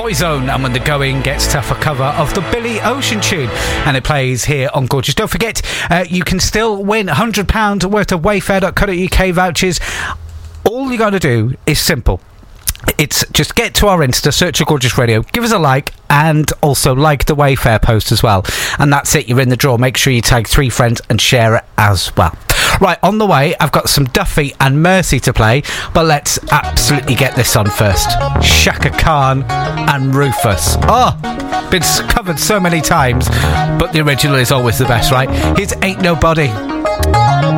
Boyzone, and When the Going Gets Tough, a cover of the Billy Ocean tune, and it plays here on Gorgeous. Don't forget, you can still win £100 worth of wayfair.co.uk vouchers. All you got to do is simple. It's just get to our Insta, search for Gorgeous Radio, give us a like, and also like the Wayfair post as well. And that's it, you're in the draw. Make sure you tag 3 friends and share it as well. Right, on the way, I've got some Duffy and Mercy to play, but let's absolutely get this on first. Shaka Khan and Rufus. Oh, been covered so many times, but the original is always the best, right? Here's Ain't Nobody.